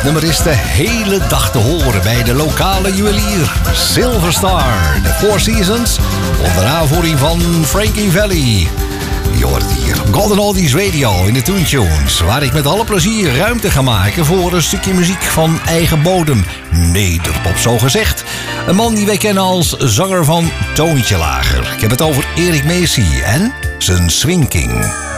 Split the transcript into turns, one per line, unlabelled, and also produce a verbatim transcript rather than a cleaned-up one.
nummer is de hele dag te horen bij de lokale juwelier Silver Star. De Four Seasons, onder aanvoering van Frankie Valli. Je hoort hier Golden Oldies Radio in de Toon Tunes, waar ik met alle plezier ruimte ga maken voor een stukje muziek van eigen bodem. Nederpop zo gezegd. Een man die wij kennen als zanger van Toontje Lager. Ik heb het over Erik Macy en zijn Swing King.